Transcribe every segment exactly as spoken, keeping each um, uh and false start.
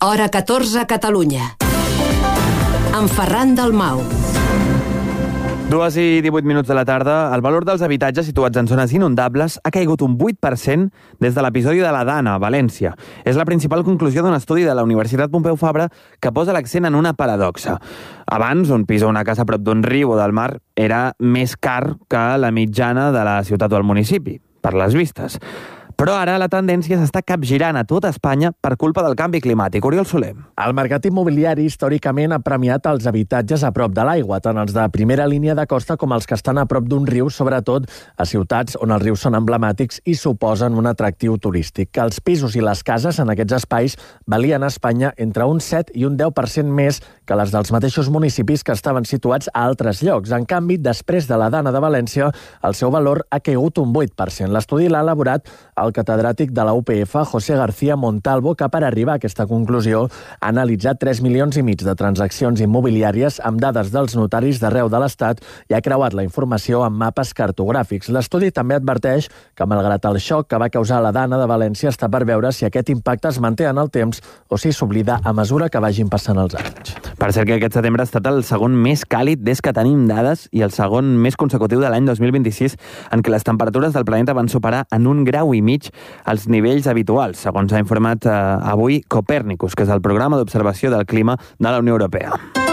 Hora catorze a Catalunya. Amb Ferran Dalmau. Dues i divuit minuts de la tarda, el valor dels habitatges situats en zones inundables ha caigut un vuit per cent des de l'episodi de la Dana, a València. És la principal conclusió d'un estudi de la Universitat Pompeu Fabra que posa l'accent en una paradoxa. Abans, un pis o una casa a prop d'un riu o del mar era més car que la mitjana de la ciutat o el municipi, per les vistes. Però ara la tendència s'està capgirant a tot Espanya per culpa del canvi climàtic. Oriol Soler. El mercat immobiliari històricament ha premiat els habitatges a prop de l'aigua, tant els de primera línia de costa com els que estan a prop d'un riu, sobretot a ciutats on els rius són emblemàtics i suposen un atractiu turístic. Els pisos i les cases en aquests espais valien a Espanya entre un set i un deu per cent més que les dels mateixos municipis que estaven situats a altres llocs. En canvi, després de la Dana de València, el seu valor ha caigut un vuit per cent. L'estudi l'ha elaborat el catedràtic de la U P F, José García Montalvo, que per arribar a aquesta conclusió ha analitzat tres milions i mig de transaccions immobiliàries amb dades dels notaris d'arreu de l'Estat i ha creuat la informació amb mapes cartogràfics. L'estudi també adverteix que, malgrat el xoc que va causar la Dana de València, està per veure si aquest impacte es manté en el temps o si s'oblida a mesura que vagin passant els anys. Per cert, que aquest setembre ha estat el segon més càlid des que tenim dades i el segon més consecutiu de l'any dos mil vint-i-sis, en què les temperatures del planeta van superar en un grau i mig als nivells habituals, segons ha informat eh, avui Copernicus, que és el programa d'observació del clima de la Unió Europea.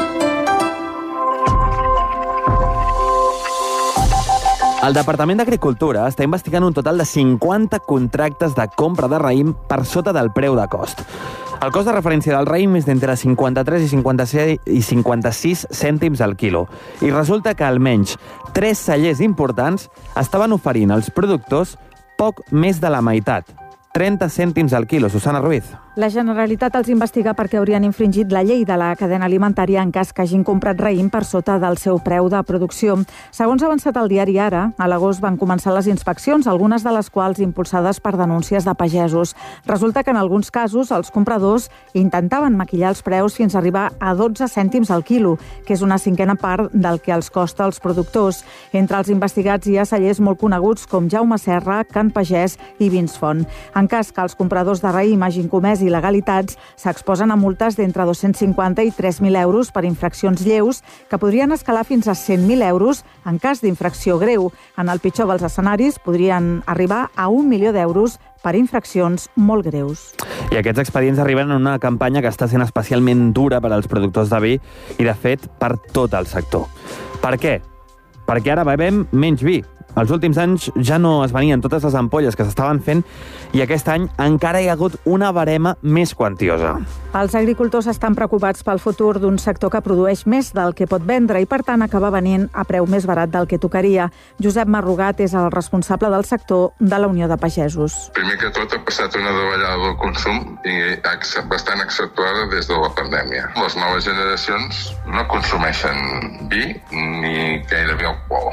El Departament d'Agricultura està investigant un total de cinquanta contractes de compra de raïm per sota del preu de cost. El cost de referència del raïm és d'entre cinquanta-tres i cinquanta-sis cèntims al quilo. I resulta que almenys tres cellers importants estaven oferint als productors poc més de la meitat, trenta cèntims al quilo. Susana Ruiz. La Generalitat els investiga perquè haurien infringit la llei de la cadena alimentària en cas que hagin comprat raïm per sota del seu preu de producció. Segons ha avançat el diari Ara, a l'agost van començar les inspeccions, algunes de les quals impulsades per denúncies de pagesos. Resulta que en alguns casos els compradors intentaven maquillar els preus fins a arribar a dotze cèntims al quilo, que és una cinquena part del que els costa als productors. Entre els investigats hi ha cellers molt coneguts com Jaume Serra, Can Pagès i Vins Font. En cas que els compradors de raïm hagin comès il·legalitats, s'exposen a multes d'entre dos-cents cinquanta i tres mil euros per infraccions lleus, que podrien escalar fins a cent mil euros en cas d'infracció greu. En el pitjor dels escenaris, podrien arribar a un milió d'euros per infraccions molt greus. I aquests expedients arriben en una campanya que està sent especialment dura per als productors de vi i, de fet, per tot el sector. Per què? Perquè ara bevem menys vi. Els últims anys ja no es venien totes les ampolles que s'estaven fent i aquest any encara hi ha hagut una barema més quantiosa. Els agricultors estan preocupats pel futur d'un sector que produeix més del que pot vendre i, per tant, acaba venint a preu més barat del que tocaria. Josep Marrugat és el responsable del sector de la Unió de Pagesos. Primer que tot ha passat una davallada del consum i bastant accentuada des de la pandèmia. Les noves generacions no consumeixen vi ni gairebé alcohol.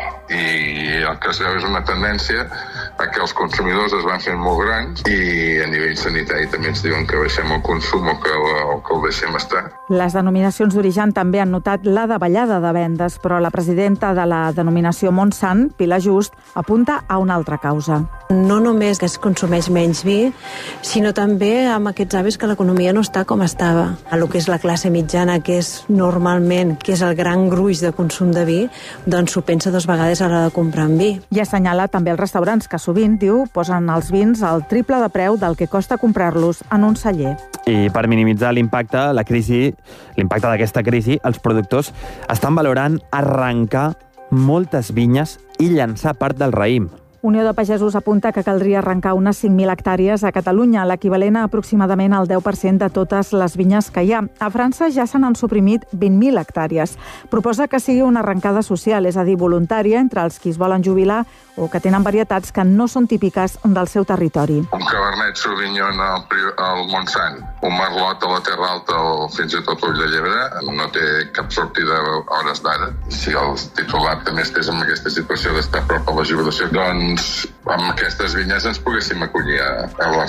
I el que es veu és una tendència a que els consumidors es van fent molt grans i a nivell sanitari també ens diuen que baixem el consum o que, o que el deixem estar. Les denominacions d'origen també han notat la davallada de vendes, però la presidenta de la denominació Montsant, Pilar Just, apunta a una altra causa. No només que es consumeix menys vi, sinó també amb aquests hàbits que l'economia no està com estava. A lo que és la classe mitjana, que és normalment que és el gran gruix de consum de vi, doncs s'ho pensa dues vegades a l'hora de comprar en vi. I assenyala també els restaurants que sovint, diu, posen els vins al triple de preu del que costa comprar-los en un celler. I per minimitzar l'impacte, la crisi, l'impacte d'aquesta crisi, els productors estan valorant arrencar moltes vinyes i llançar part del raïm. Unió de Pagesos apunta que caldria arrencar unes cinc mil hectàrees a Catalunya, l'equivalent a aproximadament el deu per cent de totes les vinyes que hi ha. A França ja se n'han suprimit vint mil hectàrees. Proposa que sigui una arrencada social, és a dir, voluntària, entre els qui es volen jubilar o que tenen varietats que no són típiques del seu territori. Un Cabernet Sauvignon al, al Montsant, un Merlot a la Terra Alta o fins i tot Ull de Llebre no té cap sortida a hores d'ara. Si el titular també estés en aquesta situació d'estar a prop a la jubilació, doncs amb aquestes vinyes ens poguéssim acollir a, a la